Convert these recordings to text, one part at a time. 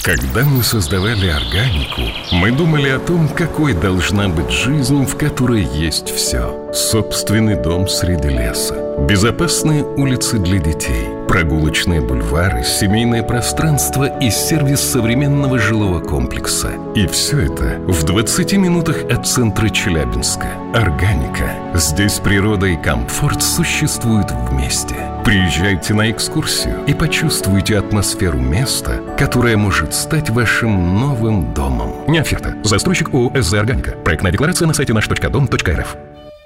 Когда мы создавали органику, мы думали о том, какой должна быть жизнь, в которой есть все. Собственный дом среди леса, безопасные улицы для детей, прогулочные бульвары, семейное пространство и сервис современного жилого комплекса. И все это в 20 минутах от центра Челябинска. Органика. Здесь природа и комфорт существуют вместе. Приезжайте на экскурсию и почувствуйте атмосферу места, которое может стать вашим новым домом. Неоферта. Застройщик ООО «СЗ Органика». Проектная декларация на сайте наш.дом.рф.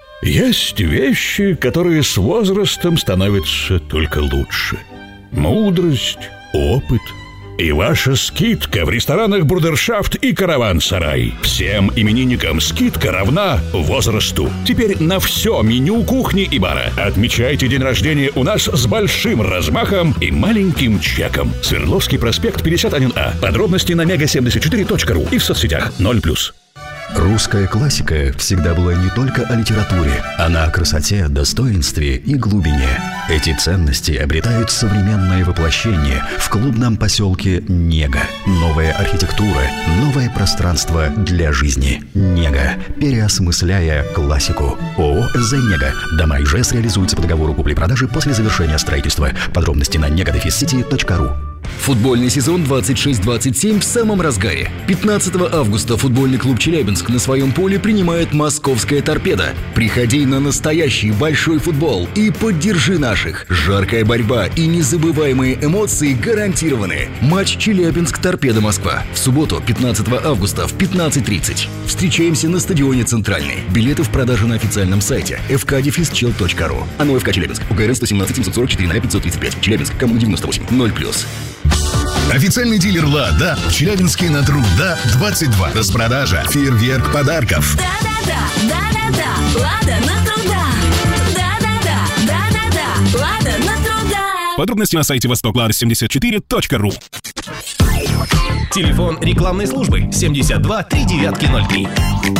Есть вещи, которые с возрастом становятся только лучше. Мудрость, опыт и ваша скидка в ресторанах «Брудершафт» и «Караван-сарай». Всем именинникам скидка равна возрасту. Теперь на все меню кухни и бара. Отмечайте день рождения у нас с большим размахом и маленьким чеком. Свердловский проспект 51А. Подробности на mega74.ru и в соцсетях 0+. Русская классика всегда была не только о литературе, она о красоте, достоинстве и глубине. Эти ценности обретают современное воплощение в клубном поселке Нега. Новая архитектура, новое пространство для жизни. Нега. Переосмысляя классику. ООО «СЗ Нега». Дома Ижевск реализуются по договору купли-продажи после завершения строительства. Подробности на mega-city.ru. Футбольный сезон 26-27 в самом разгаре. 15 августа футбольный клуб «Челябинск» на своем поле принимает московская «Торпедо». Приходи на настоящий большой футбол и поддержи наших. Жаркая борьба и незабываемые эмоции гарантированы. Матч «Челябинск-Торпедо Москва» в субботу, 15 августа в 15:30. Встречаемся на стадионе «Центральный». Билеты в продаже на официальном сайте fkdefischill.ru. АНО ФК Челябинск. УГРН 117 744 535. Челябинск. Коммуна 98. 0+. Официальный дилер «Лада» в Челябинске на Труда 22. Распродажа, фейерверк подарков. Да-да-да, «Лада» на Труда. Да-да-да, «Лада» на Труда. Подробности на сайте востоклад74.ру. Телефон рекламной службы 72 3903.